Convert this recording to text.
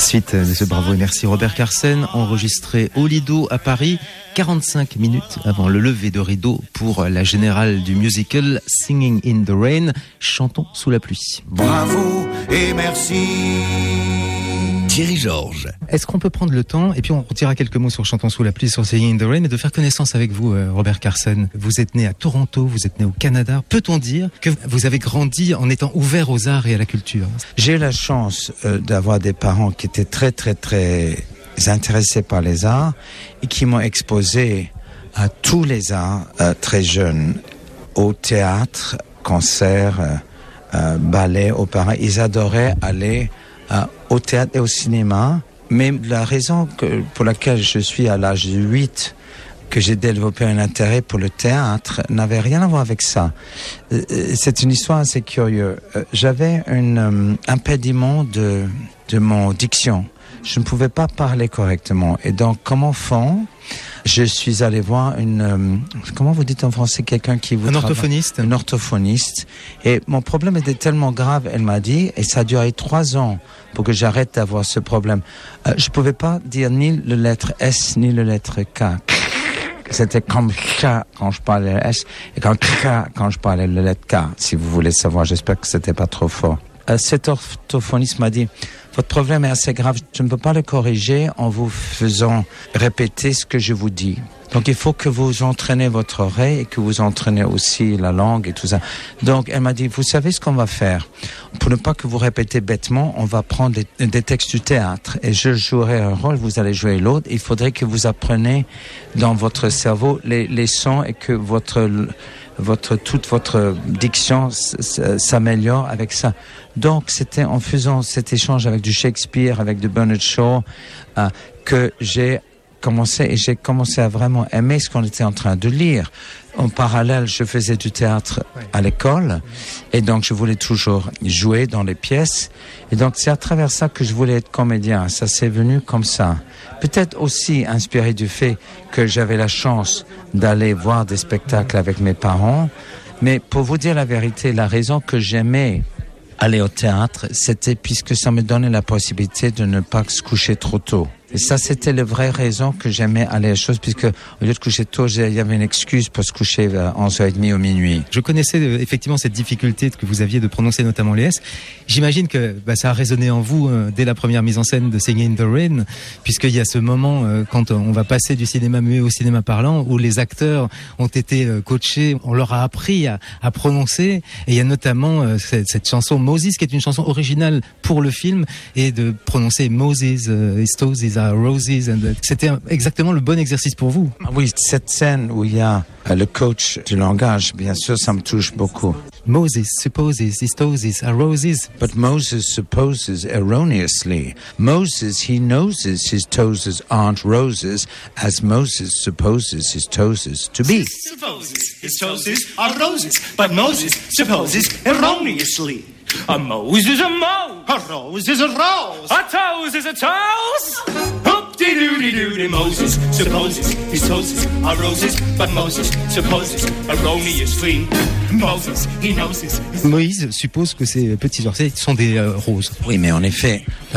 Suite de ce Bravo et merci Robert Carsen, enregistré au Lido à Paris, 45 minutes avant le lever de rideau pour la générale du musical Singing in the Rain, chantons sous la pluie. Bravo et merci. Thierry Georges. Est-ce qu'on peut prendre le temps, et puis on dira quelques mots sur Chantons sous la pluie, sur Singing in the Rain, et de faire connaissance avec vous, Robert Carsen. Vous êtes né à Toronto, vous êtes né au Canada. Peut-on dire que vous avez grandi en étant ouvert aux arts et à la culture? J'ai eu la chance d'avoir des parents qui étaient très intéressés par les arts et qui m'ont exposé à tous les arts très jeunes, au théâtre, concert, ballet, opéra. Ils adoraient aller au théâtre et au cinéma, mais la raison pour laquelle je suis à l'âge de 8 que j'ai développé un intérêt pour le théâtre n'avait rien à voir avec ça. C'est une histoire assez curieuse. J'avais un impédiment de mon diction. Je ne pouvais pas parler correctement. Et donc, comme enfant, je suis allé voir comment vous dites en français, quelqu'un qui vous... Un orthophoniste. Un orthophoniste. Et mon problème était tellement grave, elle m'a dit, et ça a duré 3 ans pour que j'arrête d'avoir ce problème. Je pouvais pas dire ni la lettre S, ni la lettre K. C'était comme K quand je parlais S, et comme K quand je parlais la lettre K, si vous voulez savoir. J'espère que c'était pas trop fort. Cet orthophoniste m'a dit, votre problème est assez grave, je ne peux pas le corriger en vous faisant répéter ce que je vous dis. Donc il faut que vous entraînez votre oreille et que vous entraînez aussi la langue et tout ça. Donc elle m'a dit, vous savez ce qu'on va faire? Pour ne pas que vous répétez bêtement, on va prendre des textes du théâtre et je jouerai un rôle, vous allez jouer l'autre. Il faudrait que vous appreniez dans votre cerveau les sons et que toute votre diction s'améliore avec ça. Donc c'était en faisant cet échange avec du Shakespeare, avec du Bernard Shaw, que j'ai commencé à vraiment aimer ce qu'on était en train de lire. En parallèle, je faisais du théâtre à l'école et donc je voulais toujours jouer dans les pièces. Et donc c'est à travers ça que je voulais être comédien. Ça s'est venu comme ça. Peut-être aussi inspiré du fait que j'avais la chance d'aller voir des spectacles avec mes parents. Mais pour vous dire la vérité, la raison que j'aimais aller au théâtre, c'était puisque ça me donnait la possibilité de ne pas se coucher trop tôt. Et ça, c'était la vraie raison que j'aimais aller à la chose, puisque au lieu de coucher tôt, il y avait une excuse pour se coucher à 11h30 ou minuit. Je connaissais effectivement cette difficulté que vous aviez de prononcer notamment les S. J'imagine que ça a résonné en vous dès la première mise en scène de Singing in the Rain, puisqu'il y a ce moment quand on va passer du cinéma muet au cinéma parlant, où les acteurs ont été coachés, on leur a appris à prononcer. Et il y a notamment cette chanson Moses, qui est une chanson originale pour le film, et de prononcer Moses, his toes, his roses. C'était exactement le bon exercice pour vous. Oui, cette scène où il y a le coach du langage, bien sûr, ça me touche beaucoup. Moses supposes his toes are roses. But Moses supposes erroneously. Moses, he knows his toes aren't roses, as Moses supposes his toes to be. Supposes his toes are roses, but Moses supposes erroneously. A Mose is a Mo, a rose is a rose, a toes is a toes. Hoop-de-doo-de-doo-de. Moses supposes his toes are roses, but Moses supposes erroneously. Moses, he knows his... Moïse suppose que ses petits orsets sont des roses. Oui, mais en effet,